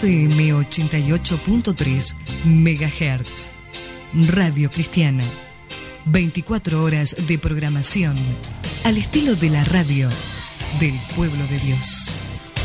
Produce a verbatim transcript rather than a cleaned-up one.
F M ochenta y ocho punto tres megahertz. Radio Cristiana. veinticuatro horas de programación al estilo de la radio del pueblo de Dios.